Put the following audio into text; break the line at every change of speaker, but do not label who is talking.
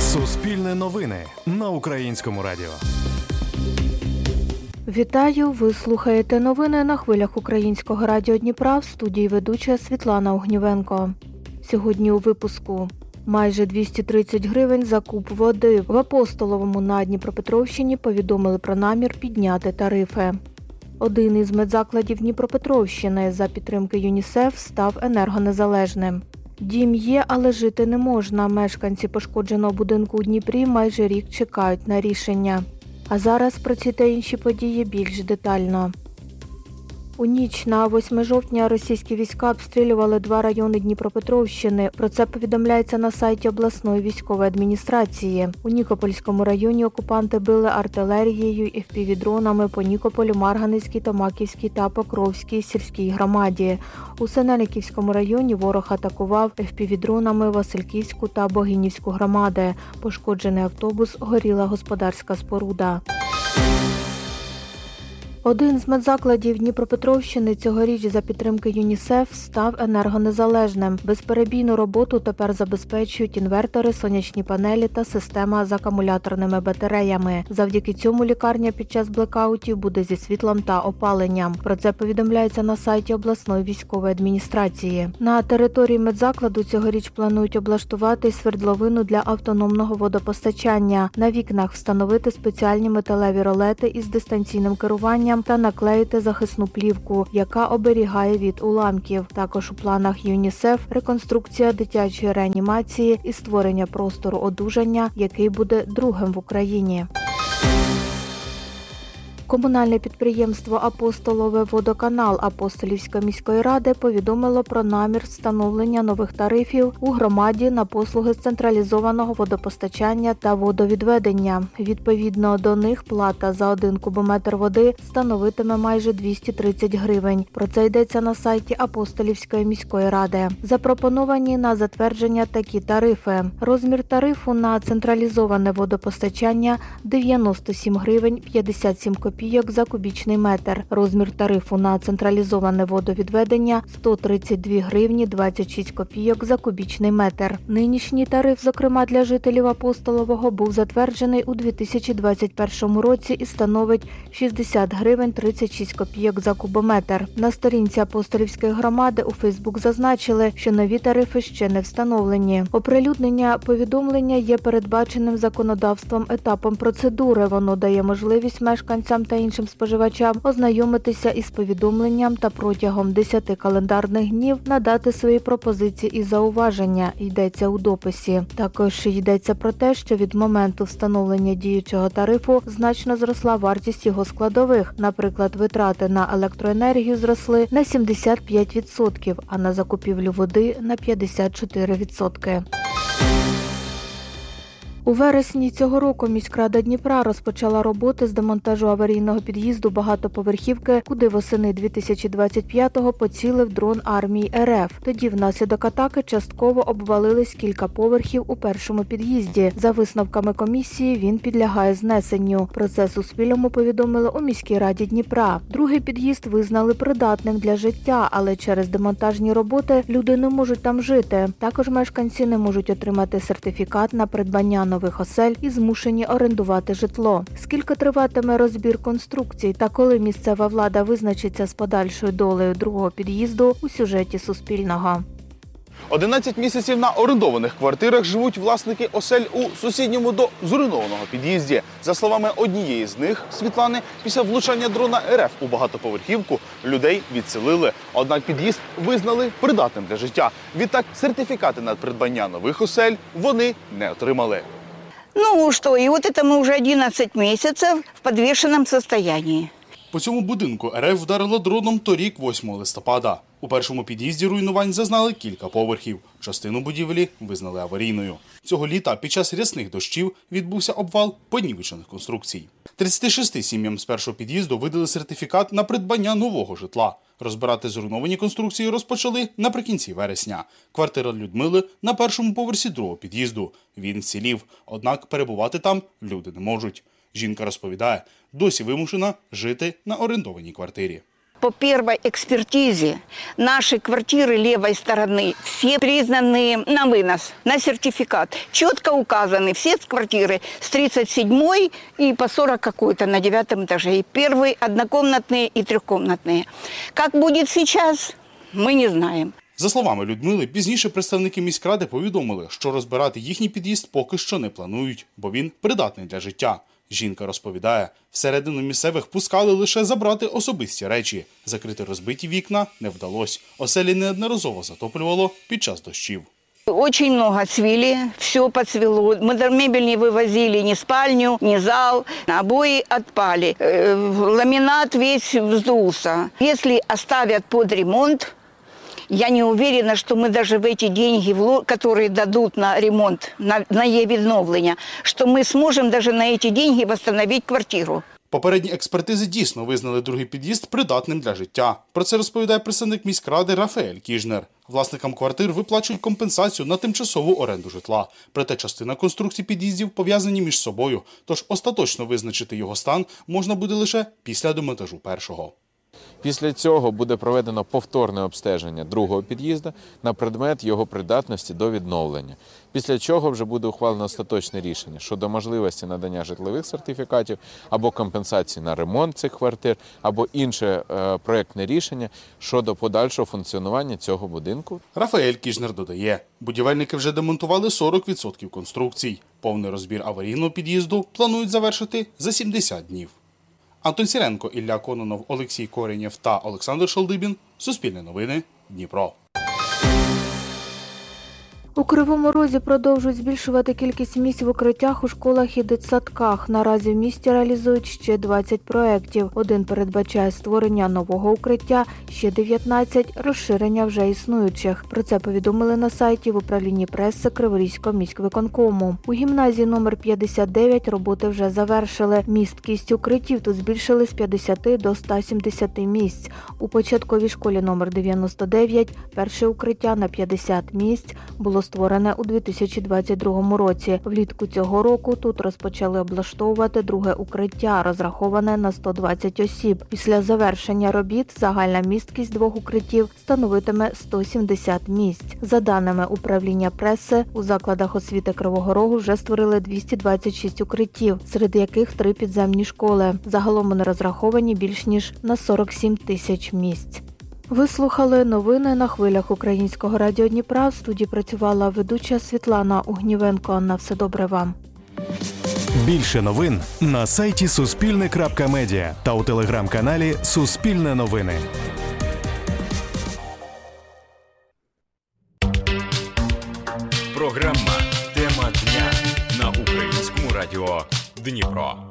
Суспільне новини на Українському радіо.
Вітаю! Ви слухаєте новини на хвилях Українського радіо Дніпра, в студії ведуча Світлана Огнівенко. Сьогодні у випуску. Майже 230 гривень за куб води. В Апостоловому на Дніпропетровщині повідомили про намір підняти тарифи. Один із медзакладів Дніпропетровщини за підтримки ЮНІСЕФ став енергонезалежним. Дім є, але жити не можна. Мешканці пошкодженого будинку у Дніпрі майже рік чекають на рішення. А зараз про ці та інші події більш детально. У ніч на 8 жовтня російські війська обстрілювали 2 райони Дніпропетровщини. Про це повідомляється на сайті обласної військової адміністрації. У Нікопольському районі окупанти били артилерією і FPV-дронами по Нікополю, Марганецькій, Томаківській та Покровській сільській громаді. У Синельниківському районі ворог атакував FPV-дронами Васильківську та Богинівську громади. Пошкоджений автобус, горіла господарська споруда. Один з медзакладів Дніпропетровщини цьогоріч за підтримки ЮНІСЕФ став енергонезалежним. Безперебійну роботу тепер забезпечують інвертори, сонячні панелі та система з акумуляторними батареями. Завдяки цьому лікарня під час блекаутів буде зі світлом та опаленням. Про це повідомляється на сайті обласної військової адміністрації. На території медзакладу цьогоріч планують облаштувати свердловину для автономного водопостачання. На вікнах встановити спеціальні металеві ролети із дистанційним керуванням та наклеїти захисну плівку, яка оберігає від уламків. Також у планах ЮНІСЕФ реконструкція дитячої реанімації і створення простору одужання, який буде другим в Україні. Комунальне підприємство «Апостолове водоканал» Апостолівської міської ради повідомило про намір встановлення нових тарифів у громаді на послуги з централізованого водопостачання та водовідведення. Відповідно до них плата за 1 кубометр води становитиме майже 230 гривень. Про це йдеться на сайті Апостолівської міської ради. Запропоновані на затвердження такі тарифи. Розмір тарифу на централізоване водопостачання – 97 гривень 57 копійок за кубічний метр. Розмір тарифу на централізоване водовідведення – 132 гривні 26 копійок за кубічний метр. Нинішній тариф, зокрема для жителів Апостолового, був затверджений у 2021 році і становить 60 гривень 36 копійок за кубометр. На сторінці Апостолівської громади у Фейсбук зазначили, що нові тарифи ще не встановлені. Оприлюднення повідомлення є передбаченим законодавством етапом процедури. Воно дає можливість мешканцям та іншим споживачам ознайомитися із повідомленням та протягом 10 календарних днів надати свої пропозиції і зауваження, йдеться у дописі. Також йдеться про те, що від моменту встановлення діючого тарифу значно зросла вартість його складових. Наприклад, витрати на електроенергію зросли на 75%, а на закупівлю води – на 54%. У вересні цього року міськрада Дніпра розпочала роботи з демонтажу аварійного під'їзду багатоповерхівки, куди восени 2025-го поцілив дрон армії РФ. Тоді внаслідок атаки частково обвалились кілька поверхів у першому під'їзді. За висновками комісії він підлягає знесенню. Про це Суспільному повідомили у міській раді Дніпра. Другий під'їзд визнали придатним для життя, але через демонтажні роботи люди не можуть там жити. Також мешканці не можуть отримати сертифікат на придбання нових осель і змушені орендувати житло. Скільки триватиме розбір конструкцій та коли місцева влада визначиться з подальшою долею другого під'їзду – у сюжеті Суспільного.
11 місяців на орендованих квартирах живуть власники осель у сусідньому до зруйнованого під'їзді. За словами однієї з них, Світлани, після влучання дрона РФ у багатоповерхівку людей відселили. Однак під'їзд визнали придатним для життя. Відтак сертифікати на придбання нових осель вони не отримали.
Ну что, и вот это мы уже 11 месяцев в подвешенном состоянии.
По цьому будинку РФ вдарило дроном торік 8 листопада. У першому під'їзді руйнувань зазнали кілька поверхів. Частину будівлі визнали аварійною. Цього літа під час рясних дощів відбувся обвал понівечених конструкцій. 36 сім'ям з першого під'їзду видали сертифікат на придбання нового житла. Розбирати зруйновані конструкції розпочали наприкінці вересня. Квартира Людмили на першому поверсі другого під'їзду. Він вцілів, однак перебувати там люди не можуть. Жінка розповідає, досі вимушена жити на орендованій квартирі.
По первой экспертизе наши квартиры левой стороны все признаны на вынос, на сертификат. Четко указаны все квартиры с 37-й и по 40 какой-то на 9-м этаже. И первые однокомнатные и трехкомнатные. Как будет сейчас, мы не знаем.
За словами Людмили, пізніше представники міськради повідомили, що розбирати їхній під'їзд поки що не планують, бо він придатний для життя. Жінка розповідає, всередину місцевих пускали лише забрати особисті речі. Закрити розбиті вікна не вдалося. Оселі неодноразово затоплювало під час дощів.
Очень много цвели, все подцвело. Мы мебель не вывозили, ни спальню, ни зал. Обои отпали. Ламинат весь вздулся. Если оставят под ремонт, я не уверена, что мы даже в эти деньги, которые дадут на ремонт, на ее відновлення, что мы сможем даже на эти деньги восстановить квартиру.
Попередні експертизи дійсно визнали другий під'їзд придатним для життя. Про це розповідає представник міськради Рафаель Кіжнер. Власникам квартир виплачують компенсацію на тимчасову оренду житла. Проте частина конструкцій під'їздів пов'язані між собою, тож остаточно визначити його стан можна буде лише після демонтажу першого.
Після цього буде проведено повторне обстеження другого під'їзду на предмет його придатності до відновлення. Після чого вже буде ухвалено остаточне рішення щодо можливості надання житлових сертифікатів або компенсації на ремонт цих квартир, або інше проєктне рішення щодо подальшого функціонування цього будинку.
Рафаель Кіжнер додає, будівельники вже демонтували 40% конструкцій. Повний розбір аварійного під'їзду планують завершити за 70 днів. Антон Сіренко, Ілля Кононов, Олексій Коренєв та Олександр Шалдибін. Суспільне новини. Дніпро.
У Кривому Розі продовжують збільшувати кількість місць в укриттях у школах і дитсадках. Наразі в місті реалізують ще 20 проєктів. Один передбачає створення нового укриття, ще 19 – розширення вже існуючих. Про це повідомили на сайті в управлінні преси Криворізького міськвиконкому. У гімназії номер 59 роботи вже завершили. Місткість укриттів тут збільшили з 50 до 170 місць. У початковій школі номер 99 перше укриття на 50 місць було створене у 2022 році. Влітку цього року тут розпочали облаштовувати друге укриття, розраховане на 120 осіб. Після завершення робіт загальна місткість двох укриттів становитиме 170 місць. За даними управління преси, у закладах освіти Кривого Рогу вже створили 226 укриттів, серед яких 3 підземні школи. Загалом вони розраховані більш ніж на 47 тисяч місць. Ви слухали новини на хвилях Українського радіо Дніпра. В студії працювала ведуча Світлана Угнівенко. На все добре вам.
Більше новин на сайті Суспільне.Медіа та у телеграм-каналі Суспільне новини.
Програма «Тема дня» на Українському радіо Дніпро.